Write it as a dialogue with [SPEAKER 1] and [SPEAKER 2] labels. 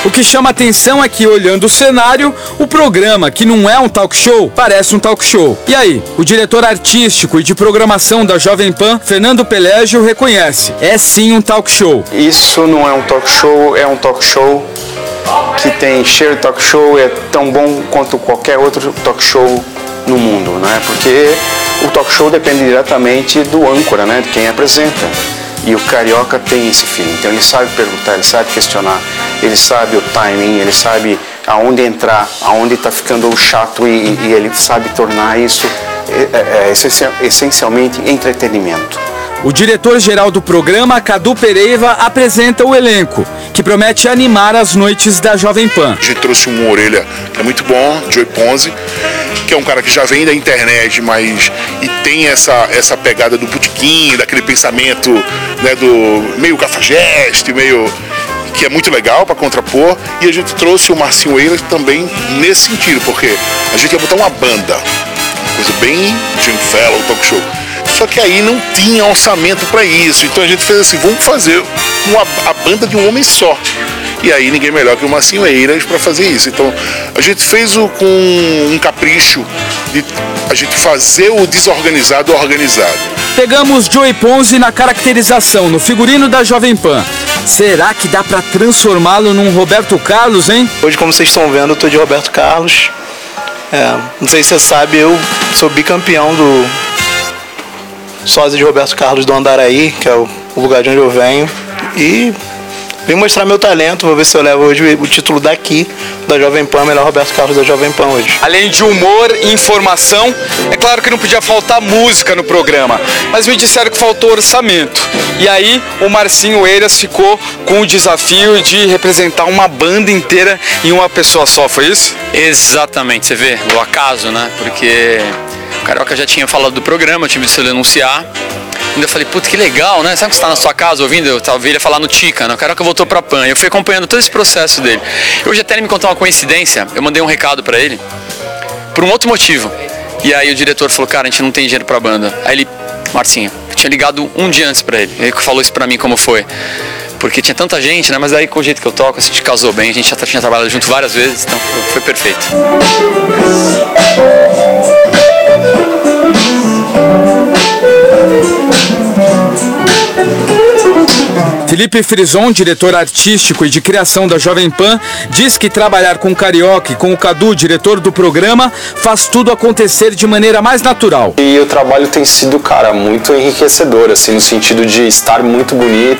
[SPEAKER 1] O que chama atenção é que, olhando o cenário, o programa, que não é um talk show, parece um talk show. E aí, o diretor artístico e de programação da Jovem Pan, Fernando Pelégio, reconhece: é sim um talk show.
[SPEAKER 2] Isso não é um talk show, é um talk show que tem cheiro de talk show, é tão bom quanto qualquer outro talk show no mundo, né? Porque o talk show depende diretamente do âncora, né? De quem apresenta. E o Carioca tem esse feeling, então ele sabe perguntar, ele sabe questionar, ele sabe o timing, ele sabe aonde entrar, aonde está ficando chato e ele sabe tornar isso essencialmente entretenimento.
[SPEAKER 1] O diretor-geral do programa, Cadu Pereira, apresenta o elenco, que promete animar as noites da Jovem Pan.
[SPEAKER 3] A gente trouxe uma orelha que é muito bom, Joey Ponzi, que é um cara que já vem da internet, mas e tem essa pegada do botequim, daquele pensamento, né, do meio cafajeste, meio que é muito legal para contrapor. E a gente trouxe o Marcinho Eiras também nesse sentido, porque a gente ia botar uma banda, coisa bem Jim Fellow, talk show. Só que aí não tinha orçamento para isso, então a gente fez assim, vamos fazer a banda de um homem só. E aí ninguém melhor que o Marcinho Eiras para fazer isso. Então a gente fez com um capricho de a gente fazer o desorganizado organizado.
[SPEAKER 1] Pegamos Joey Ponzi na caracterização, no figurino da Jovem Pan. Será que dá para transformá-lo num Roberto Carlos, hein?
[SPEAKER 4] Hoje, como vocês estão vendo, eu tô de Roberto Carlos. Não sei se você sabe, eu sou bicampeão do sósia de Roberto Carlos do Andaraí, que é o lugar de onde eu venho. E vim mostrar meu talento, vou ver se eu levo hoje o título daqui, da Jovem Pan, melhor Roberto Carlos da Jovem Pan hoje.
[SPEAKER 1] Além de humor e informação, é claro que não podia faltar música no programa, mas me disseram que faltou orçamento. E aí o Marcinho Eiras ficou com o desafio de representar uma banda inteira em uma pessoa só, foi isso?
[SPEAKER 5] Exatamente, você vê, o acaso, né? Porque o Carioca já tinha falado do programa, eu tinha visto ele anunciar. Ainda eu falei, puta, que legal, né? Sabe que você tá na sua casa ouvindo? Eu ouvi ele falar no Tica, né? O Carioca voltou pra Pan. Eu fui acompanhando todo esse processo dele. Hoje até ele me contou uma coincidência. Eu mandei um recado pra ele por um outro motivo. E aí o diretor falou, cara, a gente não tem dinheiro pra banda. Aí ele, Marcinho, eu tinha ligado um dia antes pra ele. Ele falou isso pra mim como foi. Porque tinha tanta gente, né? Mas aí com o jeito que eu toco, a gente casou bem. A gente já tinha trabalhado junto várias vezes, então foi perfeito.
[SPEAKER 1] Felipe Frison, diretor artístico e de criação da Jovem Pan, diz que trabalhar com o Carioca e com o Cadu, diretor do programa, faz tudo acontecer de maneira mais natural.
[SPEAKER 2] E o trabalho tem sido, cara, muito enriquecedor, assim, no sentido de estar muito bonito,